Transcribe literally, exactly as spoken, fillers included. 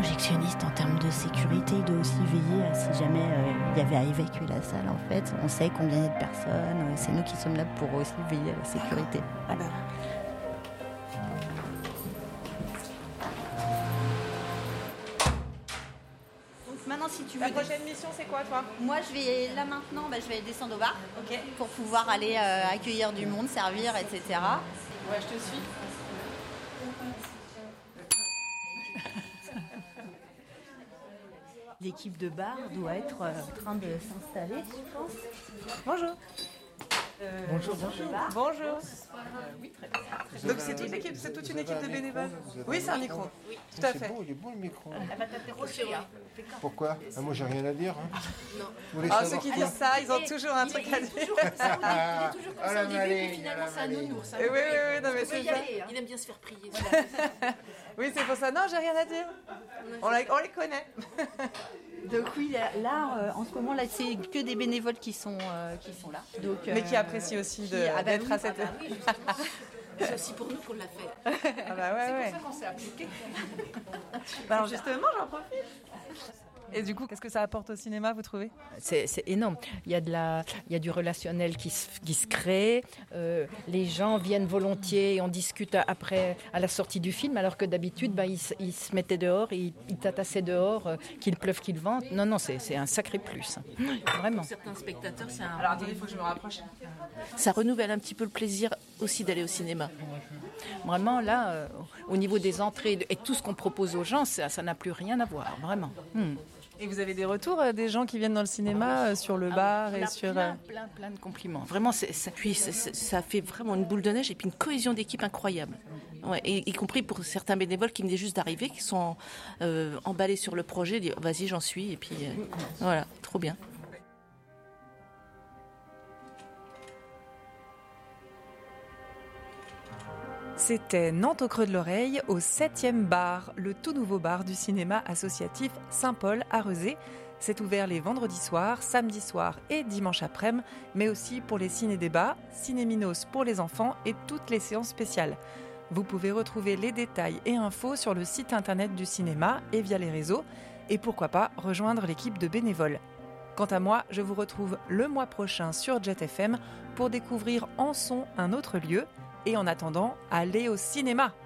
projectionniste en termes de sécurité, de aussi veiller à si jamais euh, il y avait à évacuer la salle. En fait, on sait combien il y a de personnes. euh, C'est nous qui sommes là pour aussi veiller à la sécurité. Voilà. Donc maintenant, si tu veux. Ta prochaine mission, c'est quoi, toi? Moi, je vais là maintenant, bah, je vais descendre au bar, Ok. pour pouvoir aller euh, accueillir du monde, servir, et cetera. Ouais, je te suis. L'équipe de bar doit être euh, en train de s'installer, je pense. Bonjour. Euh, bonjour, bonjour. Bonjour. Euh, oui, très bien. Donc c'est toute l'équipe, c'est toute une équipe de bénévoles. Oui, c'est un micro. Oui, tout à fait. C'est beau, il est beau le micro. Elle va t'interroger. Hein. Pourquoi? Ah, moi, j'ai rien à dire. Hein. Non. Ah, ceux qui disent ça, ils ont et toujours un truc à dire. Il est toujours comme ça, il est toujours comme ça au début, mais finalement c'est un nounours. Oui, oui, oui, non, mais c'est ça. Aller, il aime bien se faire prier. Oui, c'est pour ça. Non, j'ai rien à dire. On, la, on les connaît. Donc oui, là, là euh, en ce moment, là, c'est que des bénévoles qui sont, euh, qui sont là. Donc, Mais qui euh, apprécient aussi de, qui- ah bah d'être oui, à cette... Ah oui, justement. C'est aussi pour nous qu'on l'a fait. Ah bah ouais, ouais. C'est pour ça qu'on s'est appliqué. Bah alors justement, j'en profite. Et du coup, qu'est-ce que ça apporte au cinéma, vous trouvez? C'est, c'est énorme. Il y a de la, il y a du relationnel qui se, qui se crée. Euh, les gens viennent volontiers et on discute après, à la sortie du film, alors que d'habitude, bah, ils, se- ils se mettaient dehors, ils, ils tatassaient dehors, euh, qu'il pleuve, qu'il vente. Non, non, c'est, c'est un sacré plus. Vraiment. Pour certains spectateurs, c'est un... Alors attendez, il faut que je me rapproche. ça renouvelle un petit peu le plaisir aussi d'aller au cinéma. Vraiment, là, euh, au niveau des entrées et tout ce qu'on propose aux gens, ça, ça n'a plus rien à voir, vraiment. Hmm. Et vous avez des retours euh, des gens qui viennent dans le cinéma euh, sur le bar On et a sur... euh, plein, plein, plein de compliments. Vraiment, c'est, c'est, Puis c'est- c'est- ça fait vraiment une boule de neige et puis une cohésion d'équipe incroyable. Ouais, et, y compris pour certains bénévoles qui venaient juste d'arriver, qui sont euh, emballés sur le projet, disent vas-y j'en suis et puis euh, voilà, trop bien. C'était Nantes au creux de l'oreille, au septième bar, le tout nouveau bar du cinéma associatif Saint-Paul à Rezé. C'est ouvert les vendredis soirs, samedis soirs et dimanche après-midi, mais aussi pour les ciné-débats, ciné-minos pour les enfants et toutes les séances spéciales. Vous pouvez retrouver les détails et infos sur le site internet du cinéma et via les réseaux, et pourquoi pas rejoindre l'équipe de bénévoles. Quant à moi, je vous retrouve le mois prochain sur Jet F M pour découvrir en son un autre lieu. Et en attendant, allez au cinéma!